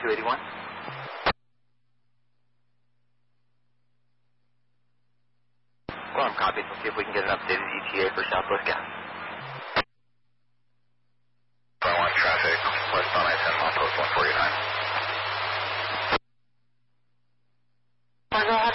281. Quorum copies. We'll see if we can get an updated ETA for Southwest Gas. Front 1 traffic, westbound I-10, on post 149.